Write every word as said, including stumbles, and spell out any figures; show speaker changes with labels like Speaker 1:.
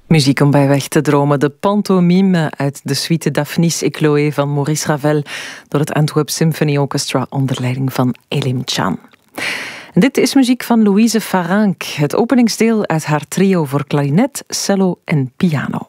Speaker 1: Muziek om bij weg te dromen. De pantomime uit de suite Daphnis et Chloé van Maurice Ravel door het Antwerp Symphony Orchestra onder leiding van Elim Can. En dit is muziek van Louise Farank, het openingsdeel uit haar trio voor klarinet, cello en piano.